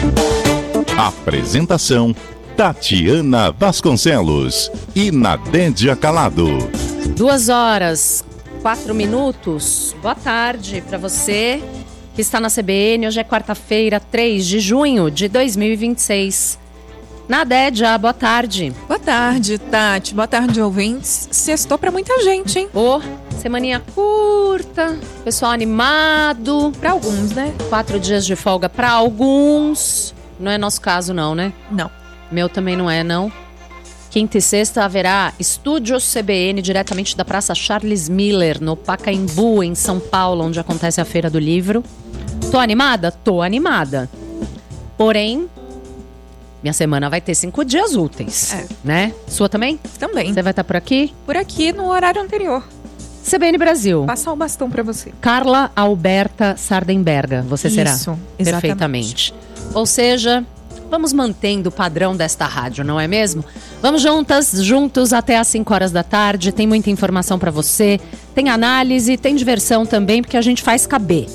Apresentação: Tatiana Vasconcelos e Nadédia Calado. 2h04. Boa tarde para você que está na CBN. Hoje é quarta-feira, 3 de junho de 2026. Nadédia, boa tarde. Boa tarde, Tati. Boa tarde, ouvintes. Sextou pra muita gente, hein? Semaninha curta, pessoal animado. Pra alguns, né? 4 dias de folga pra alguns. Não é nosso caso, não, né? Não. Meu também não é, não. Quinta e sexta haverá Estúdio CBN, diretamente da Praça Charles Miller, no Pacaembu, em São Paulo, onde acontece a Feira do Livro. Tô animada? Tô animada. Porém, minha semana vai ter 5 dias úteis, né? Sua também? Também. Você vai estar por aqui? Por aqui, no horário anterior. CBN Brasil. Passar o bastão pra você. Carla Alberta Sardenberga, você será? Isso, exatamente. Perfeitamente. Ou seja, vamos mantendo o padrão desta rádio, não é mesmo? Vamos juntos até às 5 horas da tarde. Tem muita informação para você, tem análise, tem diversão também, porque a gente faz caber.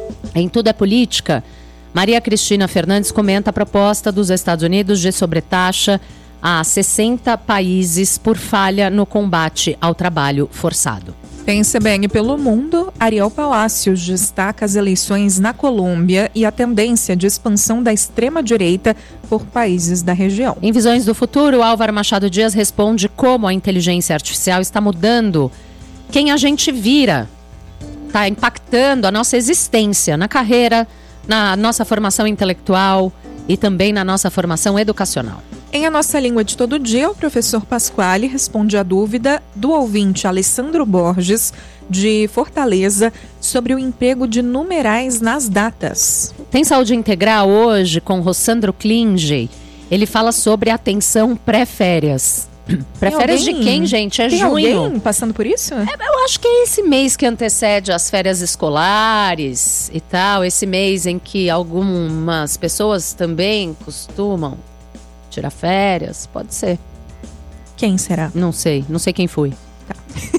Em Tudo é Política, Maria Cristina Fernandes comenta a proposta dos Estados Unidos de sobretaxa a 60 países por falha no combate ao trabalho forçado. Tem CBN pelo mundo. Ariel Palacios destaca as eleições na Colômbia e a tendência de expansão da extrema-direita por países da região. Em Visões do Futuro, Álvaro Machado Dias responde como a inteligência artificial está mudando quem a gente vira. Está impactando a nossa existência na carreira, na nossa formação intelectual e também na nossa formação educacional. Em A Nossa Língua de Todo Dia, o professor Pasquale responde a dúvida do ouvinte Alessandro Borges, de Fortaleza, sobre o emprego de numerais nas datas. Tem Saúde Integral hoje com Rossandro Klinge. Ele fala sobre atenção pré-férias. Pré-férias de quem, gente? É tem junho. Alguém passando por isso? Eu acho que é esse mês que antecede as férias escolares e tal. Esse mês em que algumas pessoas também costumam tirar férias, pode ser. Quem será? Não sei quem foi. Tá.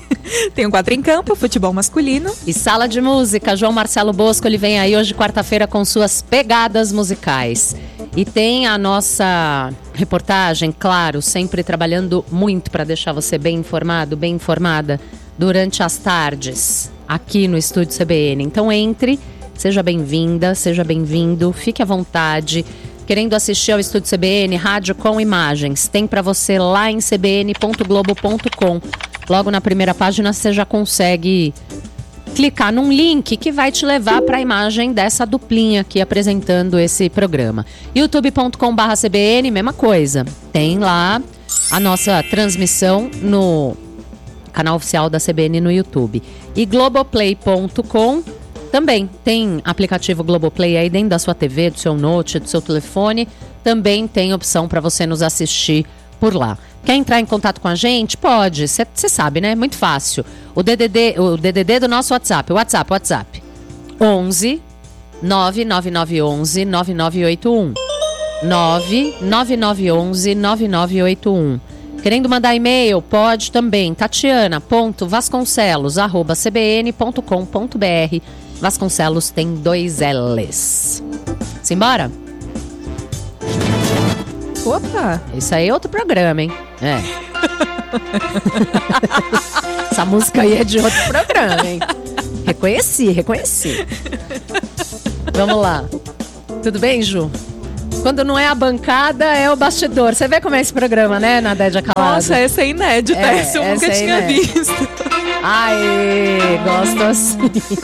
Tem o Quatro em Campo, futebol masculino. E Sala de Música, João Marcelo Bosco, ele vem aí hoje quarta-feira com suas pegadas musicais. E tem a nossa reportagem, claro, sempre trabalhando muito para deixar você bem informado, bem informada durante as tardes aqui no Estúdio CBN. Então entre, seja bem-vinda, seja bem-vindo, fique à vontade. Querendo assistir ao Estúdio CBN, rádio com imagens, tem para você lá em cbn.globo.com. Logo na primeira página você já consegue clicar num link que vai te levar para a imagem dessa duplinha aqui apresentando esse programa. youtube.com/cbn, mesma coisa. Tem lá a nossa transmissão no canal oficial da CBN no YouTube. E globoplay.com também tem aplicativo Globoplay aí dentro da sua TV, do seu note, do seu telefone. Também tem opção para você nos assistir por lá. Quer entrar em contato com a gente? Pode, você sabe, né? Muito fácil. O DDD do nosso WhatsApp, o WhatsApp. 11 99911 9981. 99911 9981. Querendo mandar e-mail? Pode também. tatiana.vasconcelos@cbn.com.br. Vasconcelos tem 2 L's. Simbora? Opa! Isso aí é outro programa, hein? É. Essa música aí é de outro programa, hein? Reconheci. Vamos lá. Tudo bem, Ju? Quando não é a bancada, é o bastidor. Você vê como é esse programa, né, Nadédia Calado? Nossa, essa é inédita. Essa eu nunca tinha visto. Aê, gosto assim.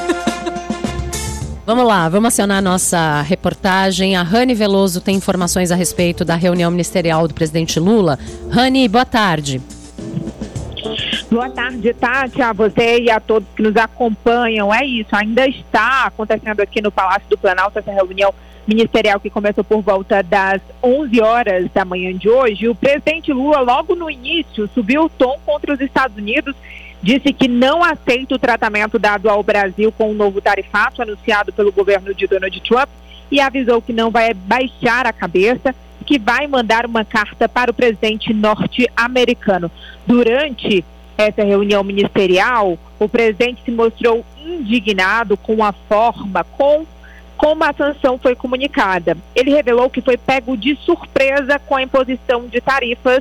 Vamos lá, vamos acionar a nossa reportagem. A Rani Veloso tem informações a respeito da reunião ministerial do presidente Lula. Rani, boa tarde. Boa tarde, Tati, a você e a todos que nos acompanham. É isso, ainda está acontecendo aqui no Palácio do Planalto essa reunião ministerial que começou por volta das 11 horas da manhã de hoje. O presidente Lula, logo no início, subiu o tom contra os Estados Unidos, disse que não aceita o tratamento dado ao Brasil com o novo tarifato anunciado pelo governo de Donald Trump e avisou que não vai baixar a cabeça, que vai mandar uma carta para o presidente norte-americano. Durante essa reunião ministerial, o presidente se mostrou indignado com a forma, com como a sanção foi comunicada. Ele revelou que foi pego de surpresa com a imposição de tarifas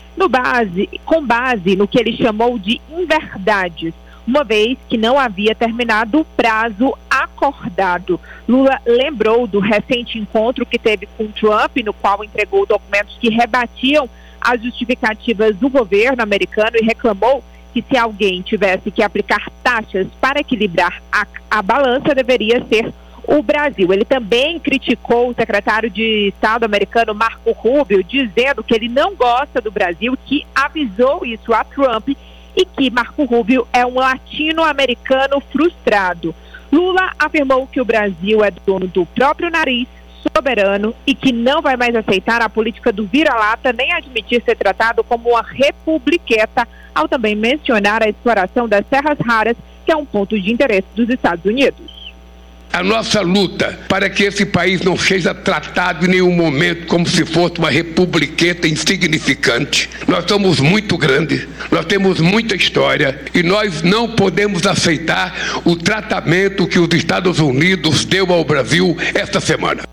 com base no que ele chamou de inverdades, uma vez que não havia terminado o prazo acordado. Lula lembrou do recente encontro que teve com Trump, no qual entregou documentos que rebatiam as justificativas do governo americano e reclamou que se alguém tivesse que aplicar taxas para equilibrar a balança, deveria ser o Brasil. Ele também criticou o secretário de Estado americano Marco Rubio, dizendo que ele não gosta do Brasil, que avisou isso a Trump e que Marco Rubio é um latino-americano frustrado. Lula afirmou que o Brasil é dono do próprio nariz, soberano, e que não vai mais aceitar a política do vira-lata nem admitir ser tratado como uma republiqueta, ao também mencionar a exploração das terras raras, que é um ponto de interesse dos Estados Unidos. A nossa luta para que esse país não seja tratado em nenhum momento como se fosse uma republiqueta insignificante. Nós somos muito grandes, nós temos muita história e nós não podemos aceitar o tratamento que os Estados Unidos deu ao Brasil esta semana.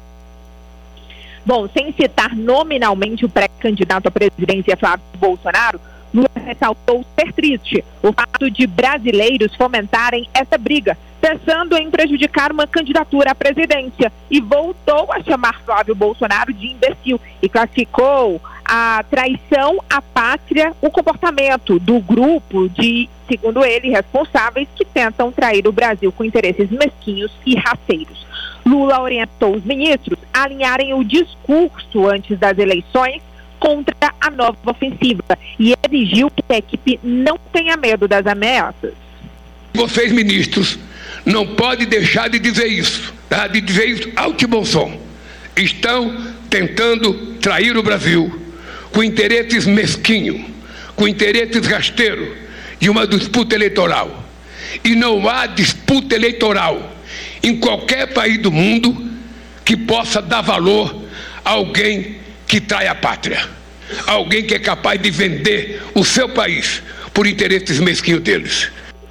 Bom, sem citar nominalmente o pré-candidato à presidência Flávio Bolsonaro, Lula ressaltou ser triste o fato de brasileiros fomentarem essa briga, pensando em prejudicar uma candidatura à presidência, e voltou a chamar Flávio Bolsonaro de imbecil e classificou a traição à pátria, o comportamento do grupo de, segundo ele, responsáveis que tentam trair o Brasil com interesses mesquinhos e raceiros. Lula orientou os ministros a alinharem o discurso antes das eleições contra a nova ofensiva e exigiu que a equipe não tenha medo das ameaças. Vocês, ministros, não podem deixar de dizer isso, tá? De dizer isso alto e bom som. Estão tentando trair o Brasil com interesses mesquinhos, com interesses rasteiros de uma disputa eleitoral. E não há disputa eleitoral em qualquer país do mundo que possa dar valor a alguém que trai a pátria, alguém que é capaz de vender o seu país por interesses mesquinhos deles.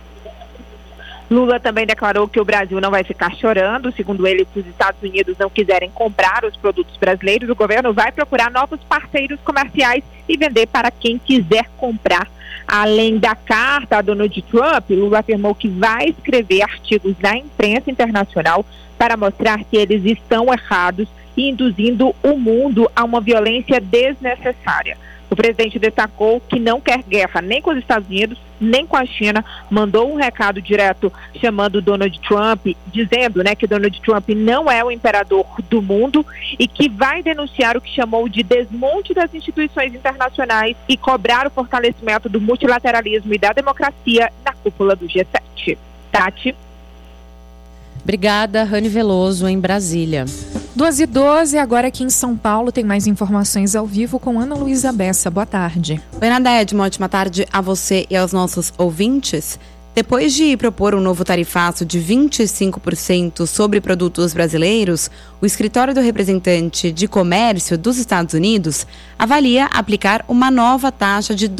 Lula também declarou que o Brasil não vai ficar chorando. Segundo ele, se os Estados Unidos não quiserem comprar os produtos brasileiros, o governo vai procurar novos parceiros comerciais e vender para quem quiser comprar. Além da carta a Donald Trump, Lula afirmou que vai escrever artigos na imprensa internacional para mostrar que eles estão errados e induzindo o mundo a uma violência desnecessária. O presidente destacou que não quer guerra nem com os Estados Unidos, nem com a China. Mandou um recado direto chamando Donald Trump, dizendo, que Donald Trump não é o imperador do mundo e que vai denunciar o que chamou de desmonte das instituições internacionais e cobrar o fortalecimento do multilateralismo e da democracia na cúpula do G7. Tati. Obrigada, Rani Veloso, em Brasília. 2h12, agora aqui em São Paulo tem mais informações ao vivo com Ana Luísa Bessa. Boa tarde. Oi, Naded, uma ótima tarde a você e aos nossos ouvintes. Depois de propor um novo tarifaço de 25% sobre produtos brasileiros, o Escritório do Representante de Comércio dos Estados Unidos avalia aplicar uma nova taxa de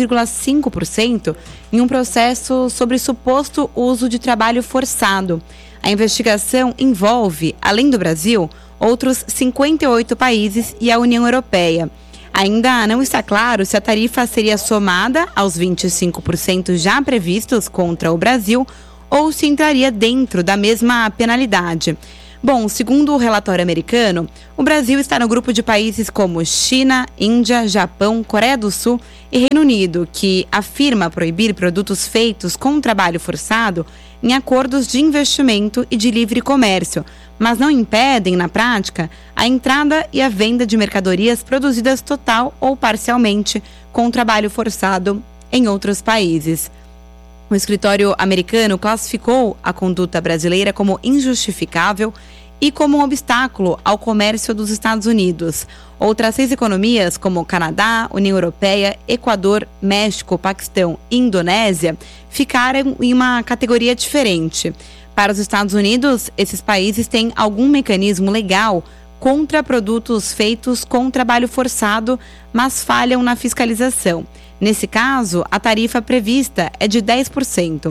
12,5% em um processo sobre suposto uso de trabalho forçado. A investigação envolve, além do Brasil, outros 58 países e a União Europeia. Ainda não está claro se a tarifa seria somada aos 25% já previstos contra o Brasil ou se entraria dentro da mesma penalidade. Bom, segundo o relatório americano, o Brasil está no grupo de países como China, Índia, Japão, Coreia do Sul e Reino Unido, que afirma proibir produtos feitos com trabalho forçado em acordos de investimento e de livre comércio, mas não impedem, na prática, a entrada e a venda de mercadorias produzidas total ou parcialmente com trabalho forçado em outros países. O escritório americano classificou a conduta brasileira como injustificável e como um obstáculo ao comércio dos Estados Unidos. Outras 6 economias, como Canadá, União Europeia, Equador, México, Paquistão e Indonésia, ficaram em uma categoria diferente. Para os Estados Unidos, esses países têm algum mecanismo legal contra produtos feitos com trabalho forçado, mas falham na fiscalização. Nesse caso, a tarifa prevista é de 10%.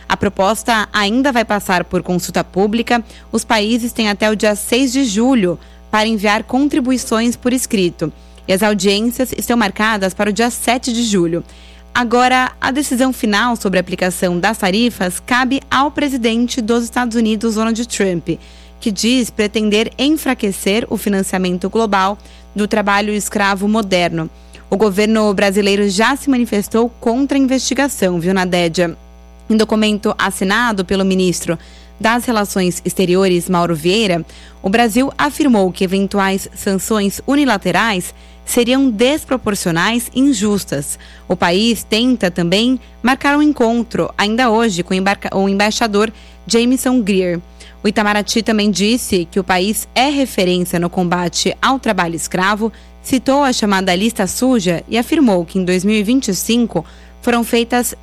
A proposta ainda vai passar por consulta pública. Os países têm até o dia 6 de julho para enviar contribuições por escrito. E as audiências estão marcadas para o dia 7 de julho. Agora, a decisão final sobre a aplicação das tarifas cabe ao presidente dos Estados Unidos, Donald Trump, que diz pretender enfraquecer o financiamento global do trabalho escravo moderno. O governo brasileiro já se manifestou contra a investigação, viu, Nadédia? Em documento assinado pelo ministro das Relações Exteriores, Mauro Vieira, o Brasil afirmou que eventuais sanções unilaterais seriam desproporcionais e injustas. O país tenta também marcar um encontro, ainda hoje, com o embaixador Jameson Greer. O Itamaraty também disse que o país é referência no combate ao trabalho escravo, citou a chamada lista suja e afirmou que em 2025 foram feitas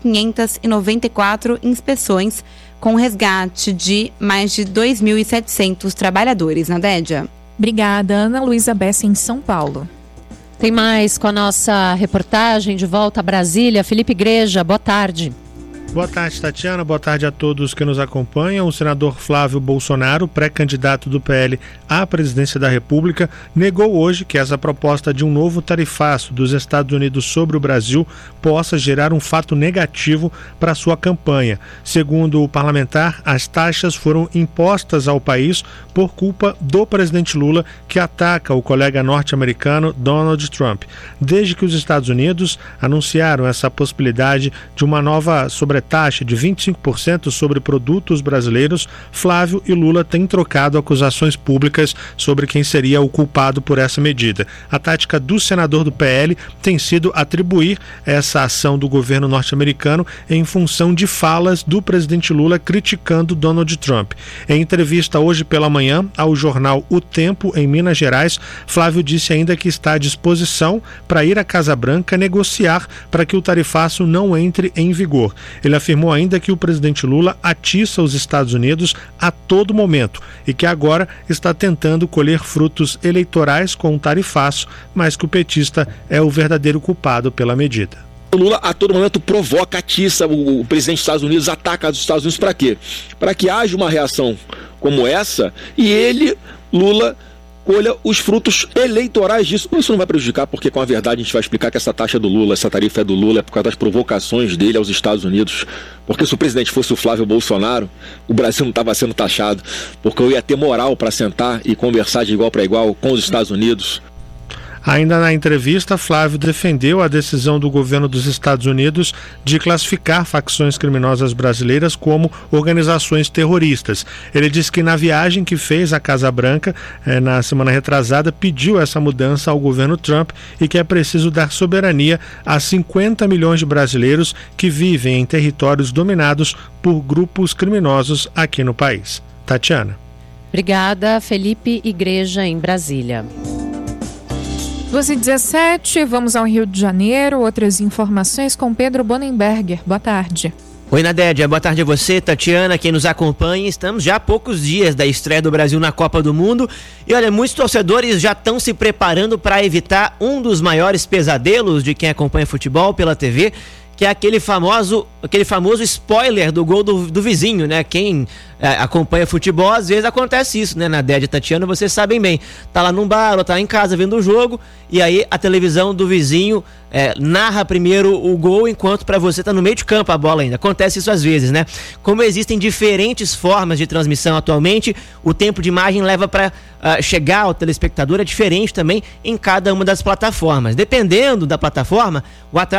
1.594 inspeções com resgate de mais de 2.700 trabalhadores. Nadédia. Obrigada, Ana Luísa Bessa, em São Paulo. Tem mais com a nossa reportagem de volta a Brasília. Felipe Igreja, boa tarde. Boa tarde, Tatiana. Boa tarde a todos que nos acompanham. O senador Flávio Bolsonaro, pré-candidato do PL à presidência da República, negou hoje que essa proposta de um novo tarifaço dos Estados Unidos sobre o Brasil possa gerar um fato negativo para sua campanha. Segundo o parlamentar, as taxas foram impostas ao país por culpa do presidente Lula, que ataca o colega norte-americano Donald Trump. Desde que os Estados Unidos anunciaram essa possibilidade de uma nova sobretaxa de 25% sobre produtos brasileiros, Flávio e Lula têm trocado acusações públicas sobre quem seria o culpado por essa medida. A tática do senador do PL tem sido atribuir essa ação do governo norte-americano em função de falas do presidente Lula criticando Donald Trump. Em entrevista hoje pela manhã ao jornal O Tempo, em Minas Gerais, Flávio disse ainda que está à disposição para ir à Casa Branca negociar para que o tarifaço não entre em vigor. Ele afirmou ainda que o presidente Lula atiça os Estados Unidos a todo momento e que agora está tentando colher frutos eleitorais com um tarifaço, mas que o petista é o verdadeiro culpado pela medida. O Lula a todo momento provoca, atiça o presidente dos Estados Unidos, ataca os Estados Unidos para quê? Para que haja uma reação como essa e ele, Lula, colha os frutos eleitorais disso. Isso não vai prejudicar, porque com a verdade a gente vai explicar que essa taxa do Lula, essa tarifa é do Lula, é por causa das provocações dele aos Estados Unidos. Porque se o presidente fosse o Flávio Bolsonaro, o Brasil não estava sendo taxado, porque eu ia ter moral para sentar e conversar de igual para igual com os Estados Unidos. Ainda na entrevista, Flávio defendeu a decisão do governo dos Estados Unidos de classificar facções criminosas brasileiras como organizações terroristas. Ele disse que na viagem que fez à Casa Branca, na semana retrasada, pediu essa mudança ao governo Trump e que é preciso dar soberania a 50 milhões de brasileiros que vivem em territórios dominados por grupos criminosos aqui no país. Tatiana. Obrigada, Felipe Igreja, em Brasília. 12h17, vamos ao Rio de Janeiro. Outras informações com Pedro Bonenberger. Boa tarde. Oi, Nadédia. Boa tarde a você, Tatiana, quem nos acompanha. Estamos já há poucos dias da estreia do Brasil na Copa do Mundo. E olha, muitos torcedores já estão se preparando para evitar um dos maiores pesadelos de quem acompanha futebol pela TV, que é aquele famoso spoiler do gol do vizinho, né? Quem acompanha futebol, às vezes acontece isso, né? Nadédia e Tatiana, vocês sabem bem. Tá lá num bar ou tá em casa vendo o jogo, e aí a televisão do vizinho narra primeiro o gol, enquanto para você tá no meio de campo a bola ainda. Acontece isso às vezes, né? Como existem diferentes formas de transmissão atualmente, o tempo de imagem leva para chegar ao telespectador é diferente também em cada uma das plataformas. Dependendo da plataforma, o atraso